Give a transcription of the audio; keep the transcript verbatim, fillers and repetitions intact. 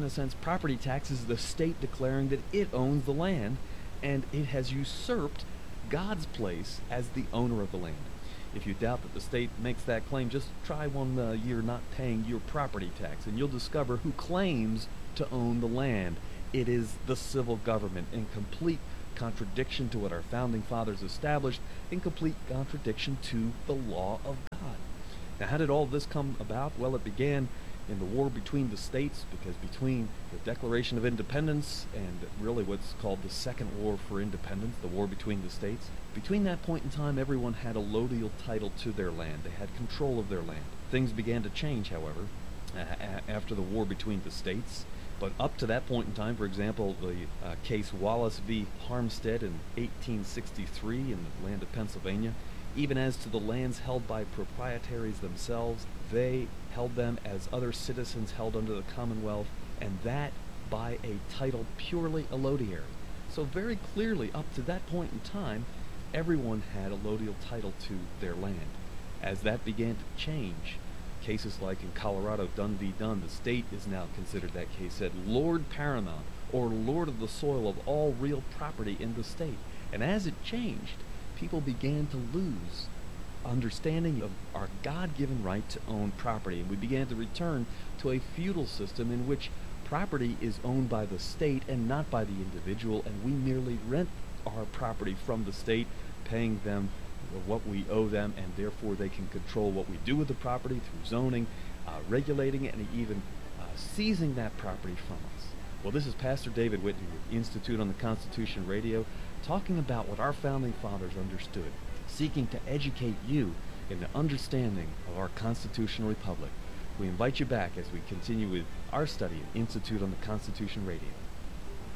in a sense, property tax is the state declaring that it owns the land, and it has usurped God's place as the owner of the land. If you doubt that the state makes that claim, just try one uh, year not paying your property tax, and you'll discover who claims to own the land. It is the civil government, in complete contradiction to what our founding fathers established, in complete contradiction to the law of God. Now, how did all this come about? Well, it began in the war between the states, because between the Declaration of Independence and really what's called the Second War for Independence, the war between the states, between that point in time, everyone had a allodial title to their land. They had control of their land. Things began to change, however, uh, after the war between the states. But up to that point in time, for example, the uh, case Wallace v. Harmstead in eighteen sixty-three in the land of Pennsylvania, even as to the lands held by proprietaries themselves, they held them as other citizens held under the Commonwealth, and that by a title purely allodiary. So very clearly, up to that point in time, everyone had a allodial title to their land. As that began to change, cases like in Colorado, Dunn v. Dunn, the state is now considered, that case said, Lord Paramount, or Lord of the soil of all real property in the state. And as it changed, people began to lose understanding of our God-given right to own property, and we began to return to a feudal system in which property is owned by the state and not by the individual, and we merely rent our property from the state, paying them what we owe them, and therefore they can control what we do with the property through zoning, uh, regulating it, and even uh, seizing that property from us. Well, this is Pastor David Whitney with Institute on the Constitution Radio, talking about what our founding fathers understood, seeking to educate you in the understanding of our constitutional republic. We invite you back as we continue with our study at Institute on the Constitution Radio.